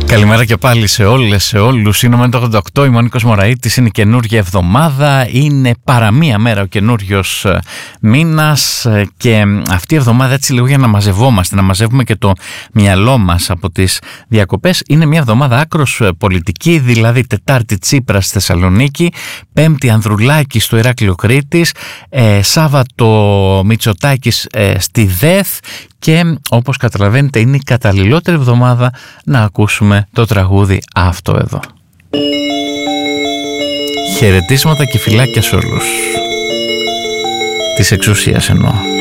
Καλημέρα και πάλι σε όλες, σε όλους. Είναι ο Μέντο 88, είμαι ο Νίκος Μωραΐτης, είναι καινούργια εβδομάδα, είναι παρά μία μέρα ο καινούριος μήνας και αυτή η εβδομάδα έτσι λίγο για να μαζευόμαστε, να μαζεύουμε και το μυαλό μας από τις διακοπές. Είναι μια εβδομάδα άκρος πολιτική, δηλαδή Τετάρτη Τσίπρας στη Θεσσαλονίκη, Πέμπτη Ανδρουλάκη στο Ηράκλειο Κρήτης, Σάββατο Μητσοτάκης στη ΔΕΘ. Και όπως καταλαβαίνετε είναι η καταλληλότερη εβδομάδα να ακούσουμε το τραγούδι αυτό εδώ. Χαιρετίσματα και φιλάκια σε όλους. Της εξουσίας εννοώ.